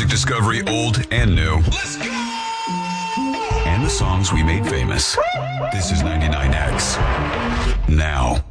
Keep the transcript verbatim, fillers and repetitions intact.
music discovery, old and new. Let's go! And the songs we made famous. This is ninety-nine X. Now.